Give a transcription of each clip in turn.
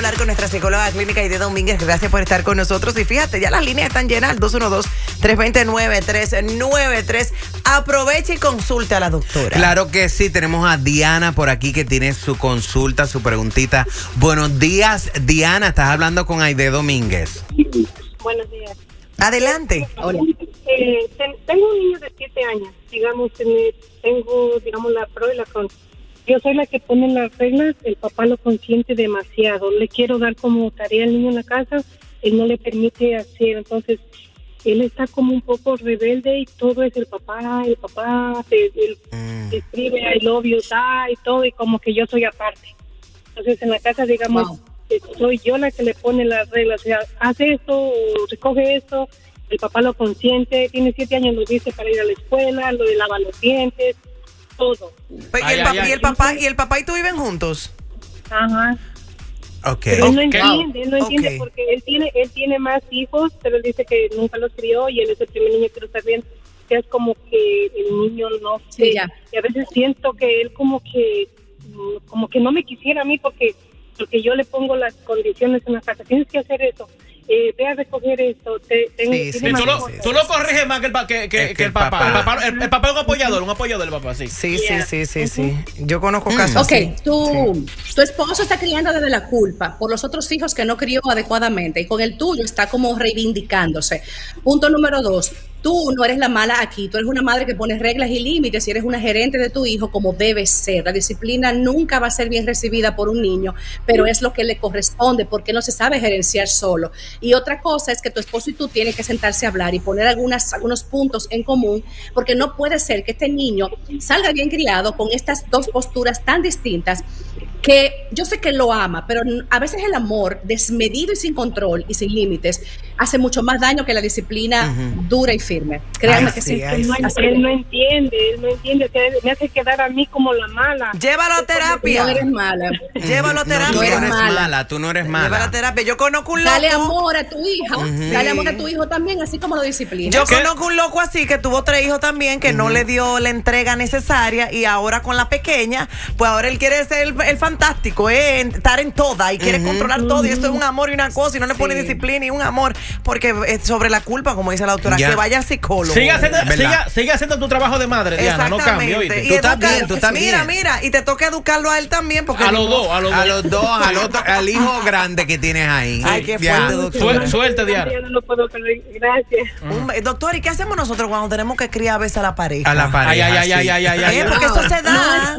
hablar con nuestra psicóloga clínica Aide Domínguez. Gracias por estar con nosotros. Y fíjate, ya las líneas están llenas, 212-329-393. Aproveche y consulte a la doctora. Claro que sí, tenemos a Diana por aquí que tiene su consulta, su preguntita. Buenos días, Diana, estás hablando con Aide Domínguez. Buenos días. Adelante. Hola. Tengo un niño de 7 años, tengo la pro y la contra. Yo soy la que pone las reglas, el papá lo consiente demasiado. Le quiero dar como tarea al niño en la casa, él no le permite hacer, entonces él está como un poco rebelde y todo es el papá escribe I love you, y todo, y como que yo soy aparte. Entonces en la casa, soy yo la que le pone las reglas, o sea, hace esto o recoge esto, el papá lo consiente, tiene 7 años, lo dice para ir a la escuela, lo de lavar los dientes, todo. ¿Y el papá y tú viven juntos? Ajá. Okay. Pero él no entiende porque él tiene más hijos, pero él dice que nunca los crió y él es el primer niño que lo está viendo. Es como que el niño no sé, y a veces siento que él como que no me quisiera a mí porque yo le pongo las condiciones en la casa. Tienes que hacer eso. Ve a recoger esto. Tú lo corriges más que el papá. El papá es un apoyador del papá, sí. Sí. Yo conozco casos así. Tu esposo está criando desde la culpa por los otros hijos que no crió adecuadamente y con el tuyo está como reivindicándose. Punto número 2. Tú no eres la mala aquí, tú eres una madre que pone reglas y límites y eres una gerente de tu hijo como debe ser. La disciplina nunca va a ser bien recibida por un niño, pero es lo que le corresponde porque no se sabe gerenciar solo. Y otra cosa es que tu esposo y tú tienen que sentarse a hablar y poner algunos puntos en común, porque no puede ser que este niño salga bien criado con estas dos posturas tan distintas, que yo sé que lo ama, pero a veces el amor desmedido y sin control y sin límites hace mucho más daño que la disciplina dura y firme. Créanme que sí. Él no entiende, me hace quedar a mí como la mala. Llévalo a terapia. No eres mala. Llévalo a terapia. Tú no eres mala. Llévalo a terapia. Yo conozco un loco. Dale amor a tu hija. Dale amor a tu hijo también, así como lo disciplina. Yo conozco un loco así que tuvo 3 hijos también, que no le dio la entrega necesaria y ahora con la pequeña, pues ahora él quiere ser el fantástico, estar en toda y quiere controlar todo y esto es un amor y una cosa y no le pone disciplina y un amor porque es sobre la culpa, como dice la doctora, que vaya al psicólogo. Sigue haciendo tu trabajo de madre, Diana, no cambie, ¿oíste? Tú estás bien. Mira, y te toca educarlo a él también porque a los dos, al hijo grande que tienes ahí. Ay, qué fuerte, doctor. Suerte, Diana. Yo no lo puedo perder, gracias. Doctor, ¿y qué hacemos nosotros cuando tenemos que criar a veces a la pareja? A la pareja. Ay. Porque eso se da.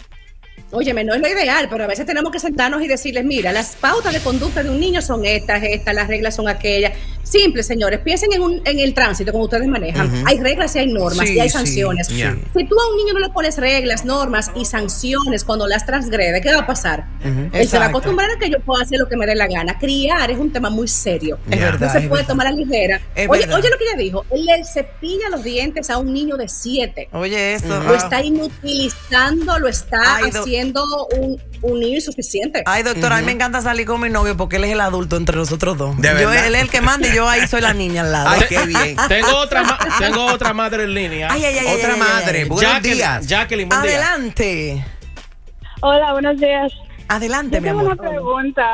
Óyeme, no es lo ideal, pero a veces tenemos que sentarnos y decirles, mira, las pautas de conducta de un niño son estas, las reglas son aquellas. Simple, señores, piensen en el tránsito como ustedes manejan. Hay reglas y hay normas y hay sanciones. Si tú a un niño no le pones reglas, normas y sanciones cuando las transgrede, ¿qué va a pasar? Él se va a acostumbrar a que yo pueda hacer lo que me dé la gana. Criar es un tema muy serio. Es verdad. No se puede tomar a la ligera. Oye lo que ella dijo, él le cepilla los dientes a un niño de 7. Oye, eso. Lo está inutilizando, lo está haciendo un niño insuficiente. Ay, doctora, a mí me encanta salir con mi novio porque él es el adulto entre nosotros dos. Él es el que manda y yo ahí soy la niña al lado. Ay, qué bien. Tengo otra madre en línea. Otra madre. Buenos días. Jacqueline, buen día. Adelante. Hola, buenos días. Adelante, mi tengo amor. una pregunta.